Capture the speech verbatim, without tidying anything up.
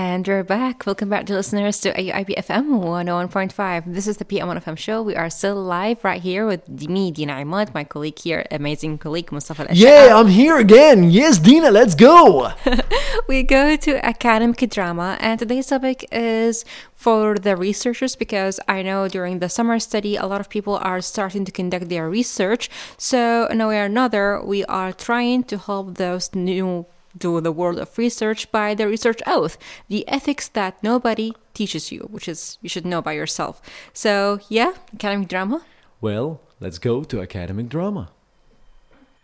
And we're back. Welcome back to listeners to A U I B F M one oh one point five. This is the P M one F M show. We are still live right here with me, Dina Imad, my colleague here, amazing colleague, Mustafa Al-Ashar. Yeah, I'm here again. Yes, Dina, let's go. We go to academic drama, and today's topic is for the researchers, because I know during the summer study, a lot of people are starting to conduct their research. So in a way or another, we are trying to help those new to the world of research by the research oath, the ethics that nobody teaches you, which is you should know by yourself. So yeah, academic drama. Well, let's go to academic drama.